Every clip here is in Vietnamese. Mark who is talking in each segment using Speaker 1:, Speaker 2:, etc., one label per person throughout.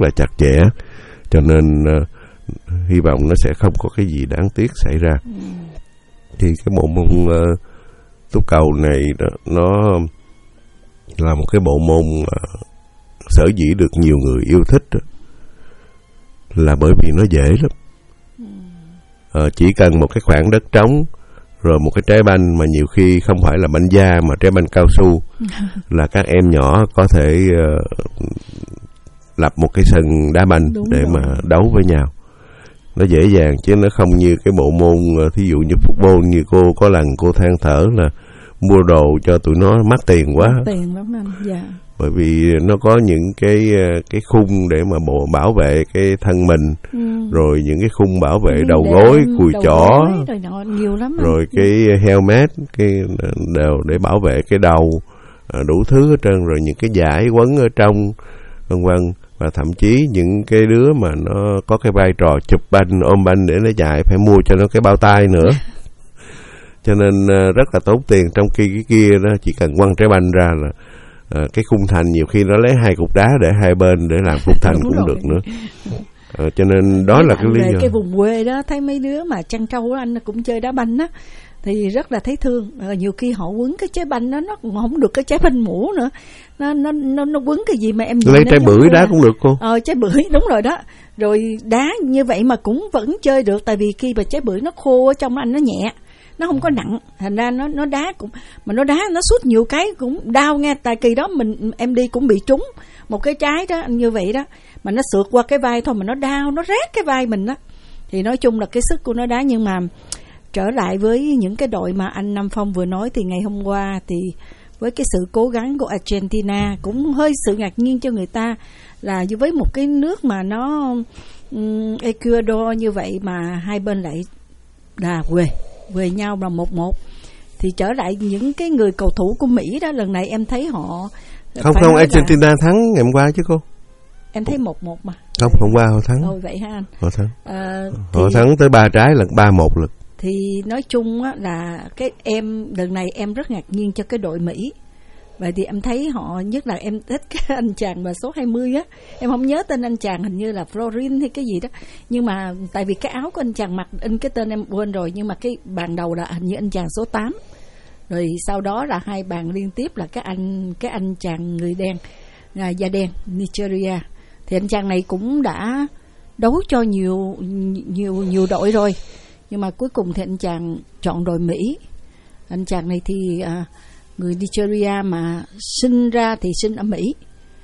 Speaker 1: rất là chặt chẽ, cho nên hy vọng nó sẽ không có cái gì đáng tiếc xảy ra. Thì cái bộ môn túc cầu này nó là một cái bộ môn sở dĩ được nhiều người yêu thích là bởi vì nó dễ lắm. Chỉ cần một cái khoảng đất trống, rồi một cái trái banh mà nhiều khi không phải là banh da mà trái banh cao su là các em nhỏ có thể lập một cái sân đá banh để mà đấu với nhau. Nó dễ dàng chứ nó không như cái bộ môn thí dụ như football, như cô có lần cô than thở là mua đồ cho tụi nó mắc tiền quá.
Speaker 2: Tiền lắm anh. Dạ.
Speaker 1: Bởi vì nó có những cái khung để mà bảo vệ cái thân mình, rồi những cái khung bảo vệ đầu gối, cùi chỏ,
Speaker 2: nhiều lắm
Speaker 1: rồi cái helmet, cái đều để bảo vệ cái đầu, đủ thứ hết trơn, rồi những cái dải quấn ở trong, vân vân. Và thậm chí những cái đứa mà nó có cái vai trò chụp banh, ôm banh để nó chạy, phải mua cho nó cái bao tay nữa. Cho nên rất là tốn tiền, trong khi cái kia nó chỉ cần quăng trái banh ra là cái khung thành nhiều khi nó lấy 2 cục đá để hai bên để làm khung thành cũng được nữa. Cho nên đó là cái lý do.
Speaker 2: Cái vùng quê đó thấy mấy đứa mà chăn trâu đó, anh cũng chơi đá banh á, thì rất là thấy thương. Nhiều khi họ quấn cái trái banh đó, nó cũng không được cái trái banh mũ nữa, nó quấn cái gì mà em
Speaker 1: lấy trái bưởi đá cũng được cô.
Speaker 2: Trái bưởi đúng rồi đó. Rồi đá như vậy mà cũng vẫn chơi được, tại vì khi mà trái bưởi nó khô ở trong anh nó nhẹ, nó không có nặng, thành ra nó đá cũng mà nó đá nó sút nhiều cái cũng đau nghe. Tại kỳ đó em đi cũng bị trúng một cái trái đó như vậy đó, mà nó sượt qua cái vai thôi mà nó đau, nó rát cái vai mình đó. Thì nói chung là cái sức của nó đá. Nhưng mà trở lại với những cái đội mà anh Nam Phong vừa nói, thì ngày hôm qua thì với cái sự cố gắng của Argentina cũng hơi sự ngạc nhiên cho người ta, là với một cái nước mà nó Ecuador như vậy mà hai bên lại là về nhau là 1-1. Thì trở lại những cái người cầu thủ của Mỹ đó, lần này em thấy họ
Speaker 1: không Argentina thắng ngày hôm qua chứ cô.
Speaker 2: Em thấy 1-1 mà.
Speaker 1: Không, hôm qua họ thắng.
Speaker 2: Vậy ha anh.
Speaker 1: Họ thắng. Họ thắng tới 3 trái là 3-1 lực.
Speaker 2: Thì nói chung á là cái lần này em rất ngạc nhiên cho cái đội Mỹ. Vậy thì em thấy họ, nhất là em thích cái anh chàng mà số 20 á, em không nhớ tên anh chàng, hình như là Florin hay cái gì đó. Nhưng mà tại vì cái áo của anh chàng mặc in cái tên em quên rồi, nhưng mà cái bàn đầu là hình như anh chàng số 8. Rồi sau đó là 2 bàn liên tiếp là cái anh chàng người đen, da đen, Nigeria. Thì anh chàng này cũng đã đấu cho nhiều đội rồi, nhưng mà cuối cùng thì anh chàng chọn đội Mỹ. Anh chàng này thì người Nigeria mà sinh ra thì sinh ở Mỹ,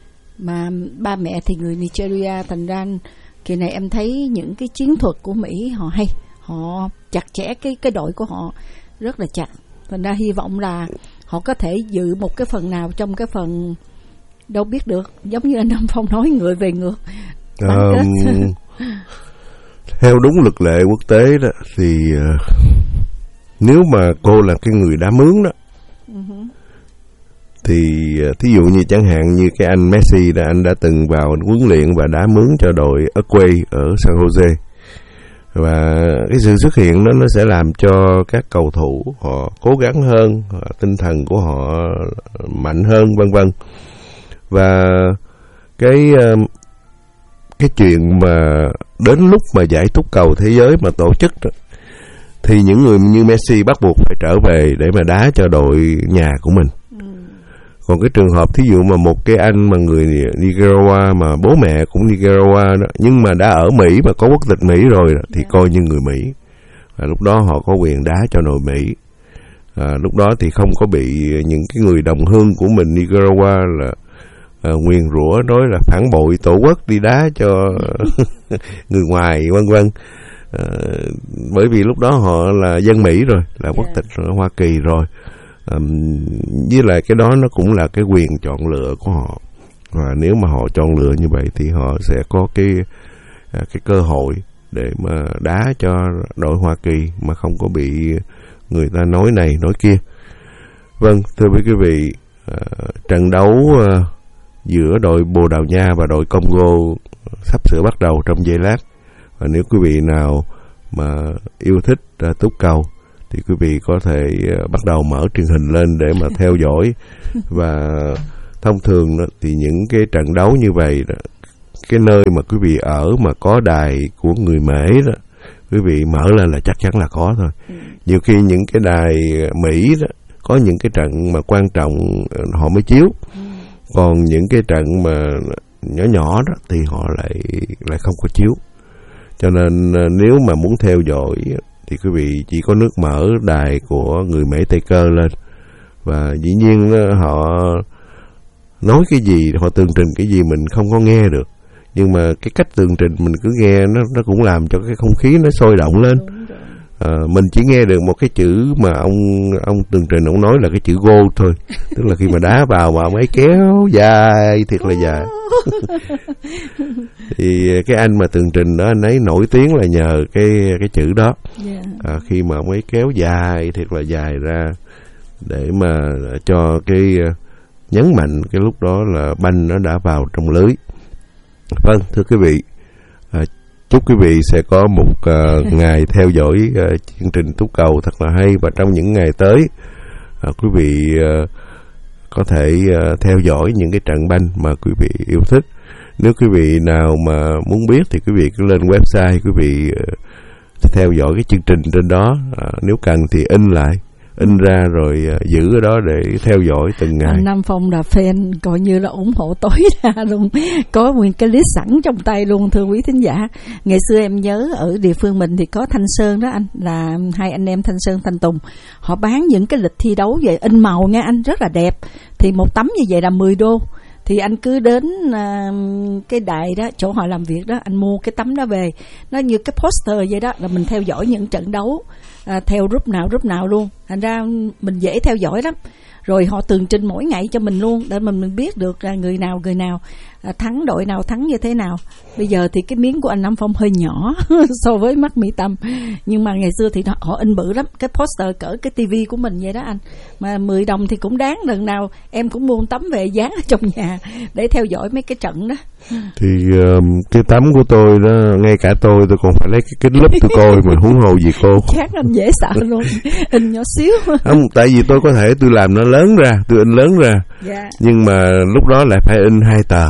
Speaker 2: mà ba mẹ thì người Nigeria. Thành ra kỳ này em thấy những cái chiến thuật của Mỹ họ hay, họ chặt chẽ, cái đội của họ rất là chặt. Thành ra hy vọng là họ có thể giữ một cái phần nào trong cái phần, đâu biết được, giống như anh Nam Phong nói, người về ngược.
Speaker 1: Theo đúng luật lệ quốc tế đó thì nếu mà cô là cái người đá mướn đó, thì thí dụ như chẳng hạn như cái anh Messi đó, anh đã từng vào huấn luyện và đá mướn cho đội Uruguay ở San Jose, và cái sự xuất hiện đó nó sẽ làm cho các cầu thủ họ cố gắng hơn, tinh thần của họ mạnh hơn, vân vân. Và cái chuyện mà đến lúc mà giải túc cầu thế giới mà tổ chức đó, thì những người như Messi bắt buộc phải trở về để mà đá cho đội nhà của mình. Còn cái trường hợp thí dụ mà một cái anh mà người Nicaragua mà bố mẹ cũng Nicaragua đó, nhưng mà đã ở Mỹ và có quốc tịch Mỹ rồi đó, thì coi như người Mỹ, và lúc đó họ có quyền đá cho đội Mỹ. Lúc đó thì không có bị những cái người đồng hương của mình Nicaragua là nguyền rủa nói là phản bội tổ quốc đi đá cho người ngoài, vân vân. Bởi vì lúc đó họ là dân Mỹ rồi, là quốc tịch Hoa Kỳ rồi. Với lại cái đó nó cũng là cái quyền chọn lựa của họ, và nếu mà họ chọn lựa như vậy thì họ sẽ có cái cơ hội để mà đá cho đội Hoa Kỳ mà không có bị người ta nói này nói kia. Vâng, thưa quý vị, trận đấu giữa đội Bồ Đào Nha và đội Congo sắp sửa bắt đầu trong giây lát, và nếu quý vị nào mà yêu thích túc cầu thì quý vị có thể bắt đầu mở truyền hình lên để mà theo dõi. Và thông thường đó, thì những cái trận đấu như vậy đó, cái nơi mà quý vị ở mà có đài của người Mễ đó, quý vị mở lên là chắc chắn là có thôi. Nhiều khi những cái đài Mỹ đó có những cái trận mà quan trọng họ mới chiếu, còn những cái trận mà nhỏ nhỏ đó thì họ lại không có chiếu. Cho nên nếu mà muốn theo dõi thì quý vị chỉ có nước mở đài của người Mễ Tây Cơ lên, và dĩ nhiên họ nói cái gì, họ tường trình cái gì mình không có nghe được, nhưng mà cái cách tường trình mình cứ nghe nó cũng làm cho cái không khí nó sôi động lên. Mình chỉ nghe được một cái chữ mà ông tường trình ông nói là cái chữ goal thôi, tức là khi mà đá vào mà ông ấy kéo dài thiệt là dài. Thì cái anh mà tường trình đó, anh ấy nổi tiếng là nhờ cái chữ đó. Khi mà ông ấy kéo dài thiệt là dài ra để mà cho cái nhấn mạnh cái lúc đó là banh nó đã vào trong lưới. Vâng, thưa quý vị, chúc quý vị sẽ có một ngày theo dõi chương trình Túc Cầu thật là hay, và trong những ngày tới quý vị có thể theo dõi những cái trận banh mà quý vị yêu thích. Nếu quý vị nào mà muốn biết thì quý vị cứ lên website, quý vị theo dõi cái chương trình trên đó. Nếu cần thì in ra rồi giữ ở đó để theo dõi từng ngày.
Speaker 2: Anh Nam Phong là fan coi như là ủng hộ tối đa luôn, có nguyên cái list sẵn trong tay luôn, thưa quý thính giả. Ngày xưa em nhớ ở địa phương mình thì có Thanh Sơn đó anh, là hai anh em Thanh Sơn Thanh Tùng, họ bán những cái lịch thi đấu về in màu nha anh, rất là đẹp. Thì một tấm như vậy là 10 đô. Thì anh cứ đến cái đài đó, chỗ họ làm việc đó, anh mua cái tấm đó về, nó như cái poster vậy đó, là mình theo dõi những trận đấu theo group nào luôn, thành ra mình dễ theo dõi lắm. Rồi họ tường trình mỗi ngày cho mình luôn, để mình biết được người nào thắng, đội nào thắng như thế nào. Bây giờ thì cái miếng của anh Nam Phong hơi nhỏ so với mắt Mỹ Tâm, nhưng mà ngày xưa thì họ in bự lắm, cái poster cỡ cái tivi của mình vậy đó anh, mà 10 đồng thì cũng đáng. Lần nào em cũng mua tấm về dán ở trong nhà để theo dõi mấy cái trận đó.
Speaker 1: Thì cái tấm của tôi đó, ngay cả tôi còn phải lấy cái kính lúp tôi coi, mà huống hồ gì cô.
Speaker 2: Khác anh dễ sợ luôn, in nhỏ xíu.
Speaker 1: Không, tại vì tôi có thể tôi làm nó lớn ra, tôi in lớn ra, nhưng mà lúc đó lại phải in 2 tờ.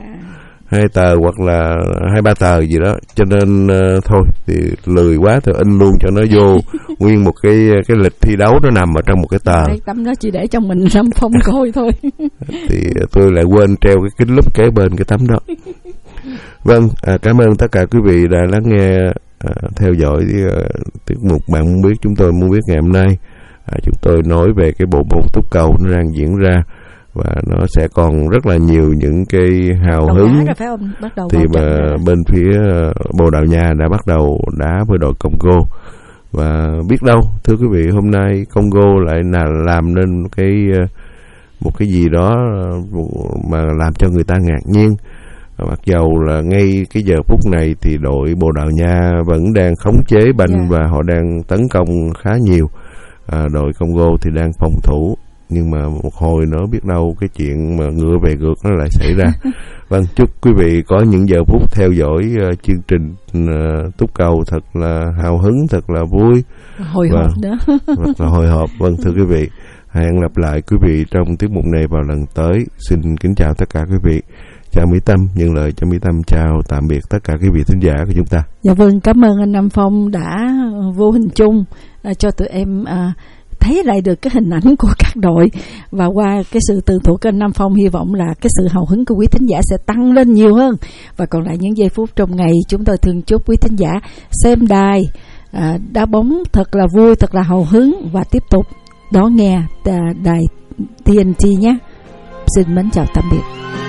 Speaker 1: 2 tờ hoặc là 2-3 tờ gì đó, cho nên thôi thì lười quá thì in luôn cho nó vô nguyên một cái lịch thi đấu nó nằm ở trong một cái tờ.
Speaker 2: Cái tấm đó chỉ để cho mình Nam Phong coi thôi. Thì
Speaker 1: tôi lại quên treo cái kính lúp kế bên cái tấm đó. Vâng, cảm ơn tất cả quý vị đã lắng nghe, theo dõi tiết mục Bạn Muốn Biết. Chúng tôi muốn biết ngày hôm nay chúng tôi nói về cái bộ môn túc cầu nó đang diễn ra, và nó sẽ còn rất là nhiều những cái hào hứng. Thì mà bên phía Bồ Đào Nha đã bắt đầu đá với đội Congo, và biết đâu thưa quý vị, hôm nay Congo lại làm nên một cái gì đó mà làm cho người ta ngạc nhiên. Mặc dầu là ngay cái giờ phút này thì đội Bồ Đào Nha vẫn đang khống chế banh và họ đang tấn công khá nhiều. Đội Congo thì đang phòng thủ, nhưng mà một hồi nó biết đâu cái chuyện mà ngựa về ngược nó lại xảy ra. Vâng, chúc quý vị có những giờ phút theo dõi chương trình Túc Cầu thật là hào hứng, thật là vui,
Speaker 2: hồi hộp nữa.
Speaker 1: Thật là hồi hộp. Vâng, thưa quý vị, hẹn gặp lại quý vị trong tiết mục này vào lần tới. Xin kính chào tất cả quý vị. Chào Mỹ Tâm, nhân lời cho Mỹ Tâm chào tạm biệt tất cả quý vị thính giả của chúng ta.
Speaker 2: Dạ vâng, cảm ơn anh Nam Phong đã vô hình chung cho tụi em thấy lại được cái hình ảnh của các đội, và qua cái sự tường thuật của anh Nam Phong, hy vọng là cái sự hào hứng của quý thính giả sẽ tăng lên nhiều hơn. Và còn lại những giây phút trong ngày, chúng tôi thường chúc quý thính giả xem đài đá bóng thật là vui, thật là hào hứng, và tiếp tục đón nghe đài TNT nhé. Xin mến chào tạm biệt.